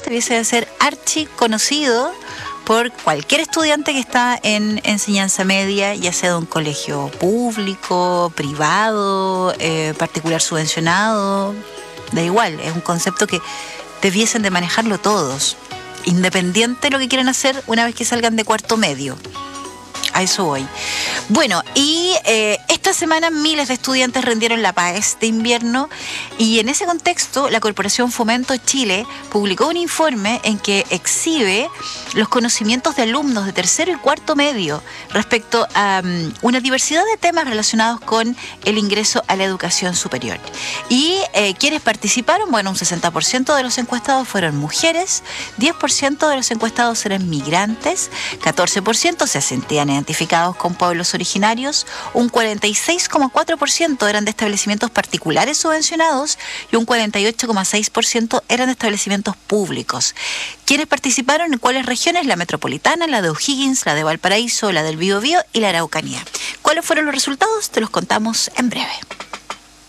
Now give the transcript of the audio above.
debiese ser archiconocido por cualquier estudiante que está en enseñanza media, ya sea de un colegio público, privado, particular subvencionado, da igual, es un concepto que debiesen de manejarlo todos, independiente de lo que quieran hacer una vez que salgan de cuarto medio. A eso voy. Bueno, y esta semana miles de estudiantes rindieron la PAES de invierno y en ese contexto la Corporación Fomento Chile publicó un informe en que exhibe los conocimientos de alumnos de tercero y cuarto medio respecto a una diversidad de temas relacionados con el ingreso a la educación superior. Y quienes participaron, bueno, un 60% de los encuestados fueron mujeres, 10% de los encuestados eran migrantes, 14% se sentían identificados con pueblos originarios, un 46,4% eran de establecimientos particulares subvencionados y un 48,6% eran de establecimientos públicos. ¿Quiénes participaron en cuáles regiones? La metropolitana, la de O'Higgins, la de Valparaíso, la del Biobío y la Araucanía. ¿Cuáles fueron los resultados? Te los contamos en breve.